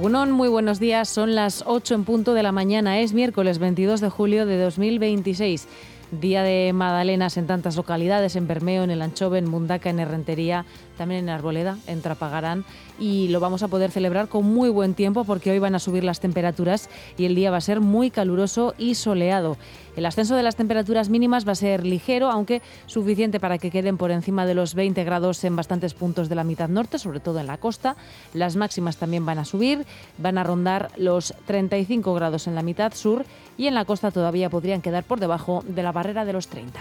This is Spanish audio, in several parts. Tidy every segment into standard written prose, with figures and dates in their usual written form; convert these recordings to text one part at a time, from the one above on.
Egunon, muy buenos días. Son las 8 en punto de la mañana. Es miércoles 22 de julio de 2026. Día de magdalenas en tantas localidades, en Bermeo, en El Anchove, en Mundaca, en Errentería, también en Arboleda, en Trapagarán, y lo vamos a poder celebrar con muy buen tiempo porque hoy van a subir las temperaturas y el día va a ser muy caluroso y soleado. El ascenso de las temperaturas mínimas va a ser ligero, aunque suficiente para que queden por encima de los 20 grados en bastantes puntos de la mitad norte, sobre todo en la costa. Las máximas también van a subir, van a rondar los 35 grados en la mitad sur y en la costa todavía podrían quedar por debajo de la barrera de los 30.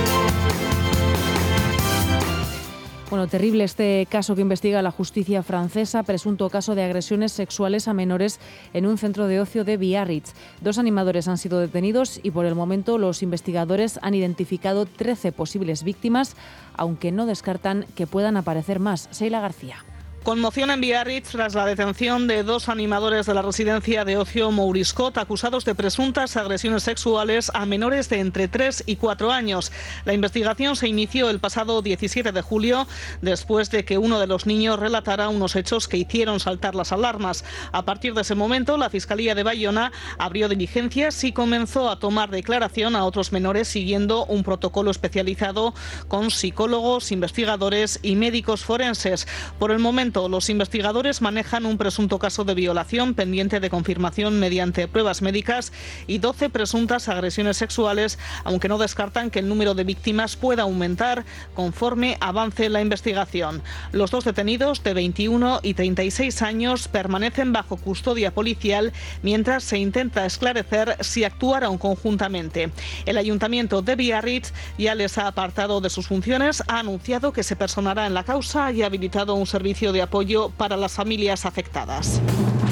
Bueno, terrible este caso que investiga la justicia francesa, presunto caso de agresiones sexuales a menores en un centro de ocio de Biarritz. 2 animadores han sido detenidos y por el momento los investigadores han identificado 13 posibles víctimas, aunque no descartan que puedan aparecer más. Sheila García. Conmoción en Biarritz tras la detención de 2 animadores de la residencia de ocio Mouriscot acusados de presuntas agresiones sexuales a menores de entre 3 y 4 años. La investigación se inició el pasado 17 de julio después de que uno de los niños relatara unos hechos que hicieron saltar las alarmas. A partir de ese momento, la Fiscalía de Bayona abrió diligencias y comenzó a tomar declaración a otros menores siguiendo un protocolo especializado con psicólogos, investigadores y médicos forenses. Por el momento, los investigadores manejan un presunto caso de violación pendiente de confirmación mediante pruebas médicas y 12 presuntas agresiones sexuales, aunque no descartan que el número de víctimas pueda aumentar conforme avance la investigación. Los 2 detenidos, de 21 y 36 años, permanecen bajo custodia policial mientras se intenta esclarecer si actuaron conjuntamente. El Ayuntamiento de Biarritz ya les ha apartado de sus funciones, ha anunciado que se personará en la causa y ha habilitado un servicio de apoyo para las familias afectadas.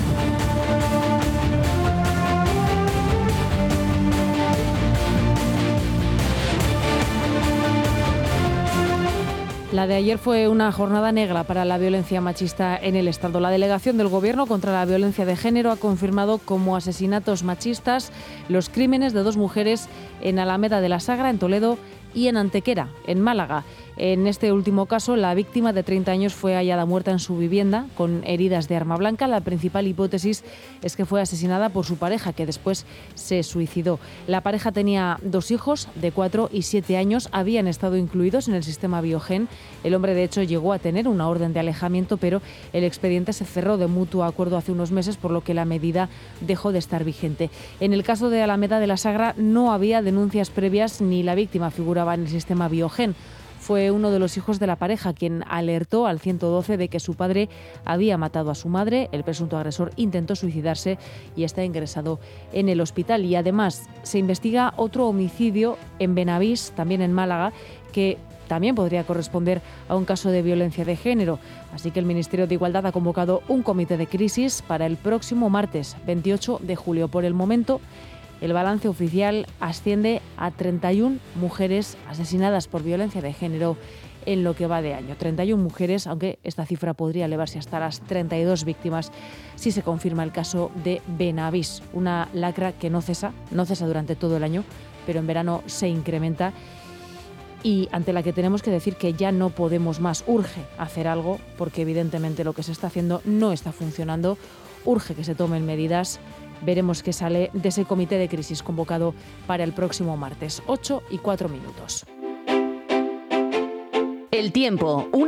La de ayer fue una jornada negra para la violencia machista en el Estado. La delegación del Gobierno contra la violencia de género ha confirmado como asesinatos machistas los crímenes de 2 mujeres en Alameda de la Sagra, en Toledo, y en Antequera, en Málaga. En este último caso, la víctima de 30 años fue hallada muerta en su vivienda con heridas de arma blanca. La principal hipótesis es que fue asesinada por su pareja, que después se suicidó. La pareja tenía 2 hijos de 4 y 7 años. Habían estado incluidos en el sistema Biogen. El hombre, de hecho, llegó a tener una orden de alejamiento, pero el expediente se cerró de mutuo acuerdo hace unos meses, por lo que la medida dejó de estar vigente. En el caso de Alameda de la Sagra no había denuncias previas ni la víctima figuraba en el sistema Biogen. Fue uno de los hijos de la pareja quien alertó al 112 de que su padre había matado a su madre. El presunto agresor intentó suicidarse y está ingresado en el hospital. Y además se investiga otro homicidio en Benavís, también en Málaga, que también podría corresponder a un caso de violencia de género. Así que el Ministerio de Igualdad ha convocado un comité de crisis para el próximo martes 28 de julio. Por el momento, el balance oficial asciende a 31 mujeres asesinadas por violencia de género en lo que va de año. 31 mujeres, aunque esta cifra podría elevarse hasta las 32 víctimas si se confirma el caso de Benavís. Una lacra que no cesa durante todo el año, pero en verano se incrementa y ante la que tenemos que decir que ya no podemos más. Urge hacer algo porque evidentemente lo que se está haciendo no está funcionando. Urge que se tomen medidas. Veremos qué sale de ese comité de crisis convocado para el próximo martes. 8:04. El tiempo.